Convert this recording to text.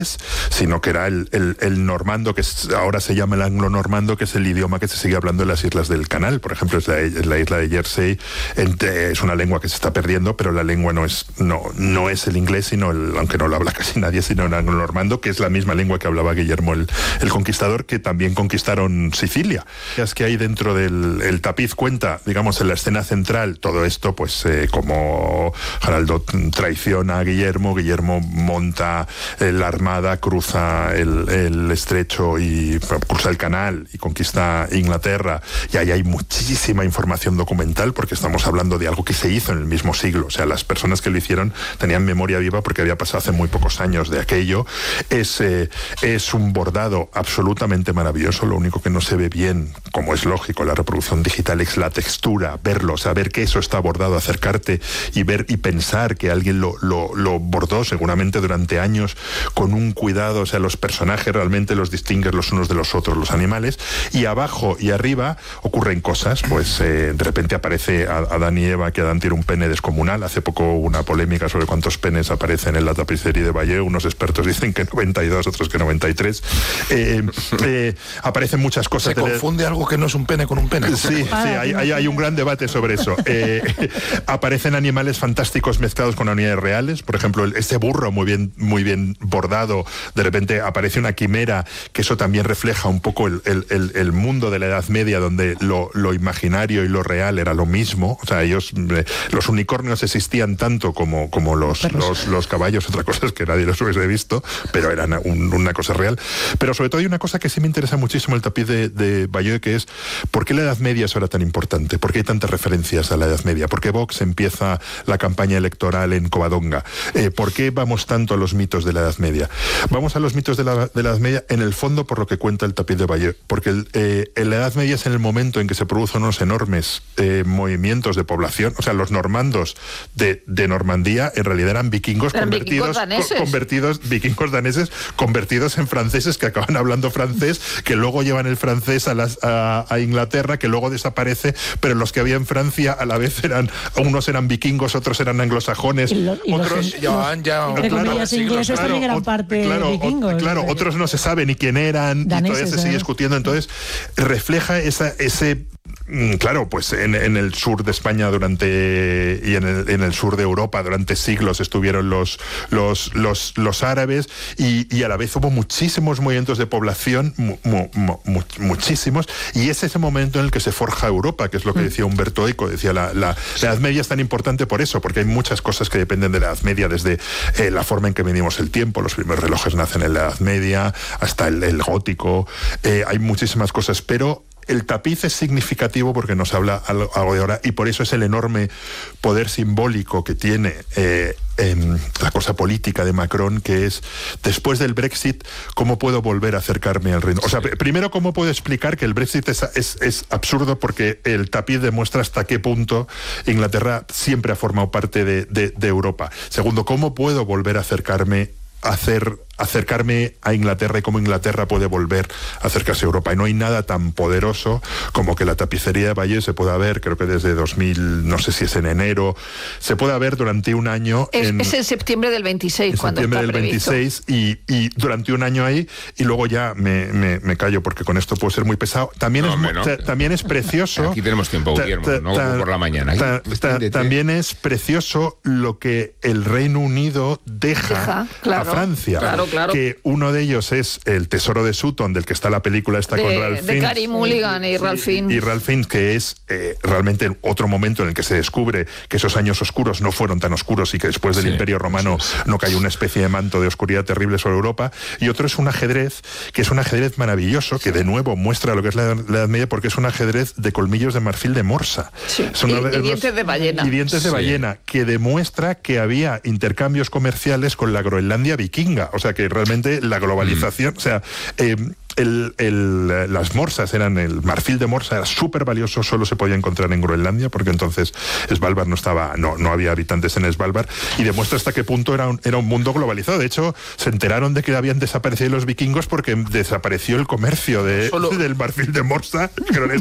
sino que era el normando, que ahora se llama el anglo-normando, que es el idioma que se sigue hablando en las islas del Canal. Por ejemplo, es la isla de Jersey, es una lengua que se está perdiendo, pero la lengua no es el inglés, sino aunque no lo habla casi nadie, sino el anglo-normando, que es la misma lengua que hablaba Guillermo el Conquistador, que también conquistaron Sicilia. Es que hay dentro del tapiz cuenta, digamos, en la escena central, todo esto, pues como Haraldo traiciona a Guillermo monta la armada, cruza el estrecho y cruza el canal y conquista Inglaterra, y ahí hay muchísima información documental, porque estamos hablando de algo que se hizo en el mismo siglo. O sea, las personas que lo hicieron tenían memoria viva porque había pasado hace muy pocos años de aquello. Es un bordado absolutamente maravilloso. Lo único que no se ve bien, como es lógico, la reproducción digital, es la textura, verlo, saber que eso está bordado, acercarte y ver y pensar que alguien lo bordó seguramente durante años con un cuidado. O sea, los personajes realmente los distingues los unos de los otros, los animales, y abajo y arriba ocurren cosas. Pues de repente aparece Adán y Eva, que Adán tiene un pene descomunal. Hace poco hubo una polémica sobre cuántos penes aparecen en la tapicería de Bayeux. Unos expertos dicen que 92, otros que 93. Aparecen muchas cosas. Se confunde algo que no es un pene con un pene. Sí, hay un gran debate sobre eso. Aparecen animales fantásticos mezclados con unidades reales. Por ejemplo, este burro muy bien bordado. De repente aparece una quimera, que eso también refleja un poco el mundo de la Edad Media, donde lo imaginario y lo real era lo mismo. O sea, los unicornios existían tanto como los caballos. Otra cosa es que nadie los hubiese visto, pero eran una cosa real. Pero sobre todo hay una cosa que sí me interesa muchísimo el tapiz de Bayeux, que es ¿por qué la Edad Media es ahora tan importante? ¿Por qué hay tantas referencias a la Edad Media? ¿Por qué Vox empieza la campaña electoral en Covadonga? ¿Por qué vamos tanto a los mitos de la Edad Media? Vamos a los mitos de la Edad Media, en el fondo, por lo que cuenta el tapiz de Bayeux, porque en la Edad Media es en el momento en que se producen unos enormes movimientos de población. O sea, los normandos de Normandía en realidad eran vikingos vikingos daneses convertidos en franceses, que acaban hablando francés, que luego llevan el francés a Inglaterra, que luego desaparece, pero los que había en Francia a la vez unos eran vikingos, otros eran anglosajones, otros ingleses también eran parte vikingos. Claro, otros no se sabe ni quién eran, daneses, y todavía se sigue discutiendo. Entonces refleja ese. Claro, pues en el sur de España y en el sur de Europa durante siglos estuvieron los árabes, y a la vez hubo muchísimos movimientos de población, muchísimos, y es ese momento en el que se forja Europa, que es lo que decía Humberto Eco. Decía la Edad Media es tan importante por eso, porque hay muchas cosas que dependen de la Edad Media, desde la forma en que medimos el tiempo. Los primeros relojes nacen en la Edad Media, hasta el gótico. Hay muchísimas cosas, pero el tapiz es significativo porque nos habla algo de ahora, y por eso es el enorme poder simbólico que tiene la cosa política de Macron, que es, después del Brexit, ¿cómo puedo volver a acercarme al reino? O sea, primero, ¿cómo puedo explicar que el Brexit es absurdo? Porque el tapiz demuestra hasta qué punto Inglaterra siempre ha formado parte de Europa. Segundo, ¿cómo puedo volver a acercarme a Inglaterra, y cómo Inglaterra puede volver a acercarse a Europa? Y no hay nada tan poderoso como que la tapicería de Bayeux se pueda ver, creo que desde 2000, no sé si es en enero, se pueda ver durante un año. Es en septiembre del 26, cuando está previsto. 26, y durante un año ahí, y luego ya me callo porque con esto puedo ser muy pesado. También es precioso. Aquí tenemos tiempo, Guillermo, no por la mañana. También es precioso lo que el Reino Unido deja a Francia. Claro. Que uno de ellos es el Tesoro de Sutton, del que está la película esta con Ralph Fiennes. De Carey Mulligan y Ralph Fiennes. Y Ralph Fiennes, que es realmente otro momento en el que se descubre que esos años oscuros no fueron tan oscuros, y que después del Imperio Romano no cayó una especie de manto de oscuridad terrible sobre Europa. Y otro es un ajedrez, que es un ajedrez maravilloso, que de nuevo muestra lo que es la Edad Media, porque es un ajedrez de colmillos de marfil de morsa. Sí. Y dientes de ballena. Y dientes de ballena, que demuestra que había intercambios comerciales con la Groenlandia vikinga. O sea, que realmente la globalización, o sea, las morsas el marfil de morsa era súper valioso, solo se podía encontrar en Groenlandia, porque entonces Svalbard no había habitantes en Svalbard, y demuestra hasta qué punto era un mundo globalizado. De hecho, se enteraron de que habían desaparecido los vikingos porque desapareció el comercio del marfil de morsa.